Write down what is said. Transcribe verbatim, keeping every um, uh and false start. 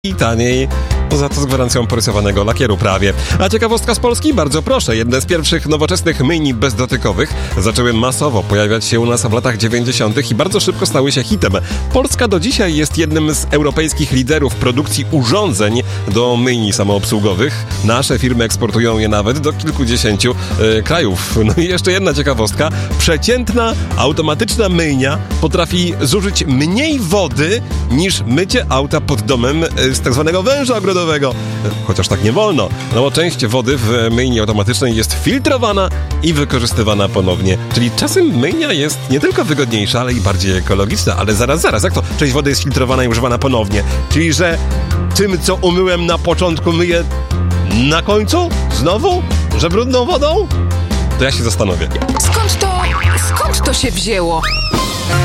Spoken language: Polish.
i taniej. Za to z gwarancją porysowanego lakieru prawie. A ciekawostka z Polski? Bardzo proszę. Jedne z pierwszych nowoczesnych myjni bezdotykowych zaczęły masowo pojawiać się u nas w latach dziewięćdziesiątych i bardzo szybko stały się hitem. Polska do dzisiaj jest jednym z europejskich liderów produkcji urządzeń do myjni samoobsługowych. Nasze firmy eksportują je nawet do kilkudziesięciu e, krajów. No i jeszcze jedna ciekawostka. Przeciętna, automatyczna myjnia potrafi zużyć mniej wody niż mycie auta pod domem e, z tak zwanego węża ogrodowego. Chociaż tak nie wolno, no bo część wody w myjni automatycznej jest filtrowana i wykorzystywana ponownie. Czyli czasem myjnia jest nie tylko wygodniejsza, ale i bardziej ekologiczna. Ale zaraz, zaraz, jak to? Część wody jest filtrowana i używana ponownie. Czyli, że tym, co umyłem na początku, myję na końcu? Znowu? Że brudną wodą? To ja się zastanowię. Skąd to, skąd to się wzięło?